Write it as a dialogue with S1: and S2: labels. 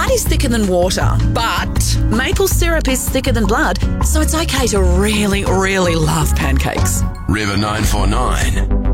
S1: Light is thicker than water, but maple syrup is thicker than blood, so it's okay to really, really love pancakes.
S2: River 949.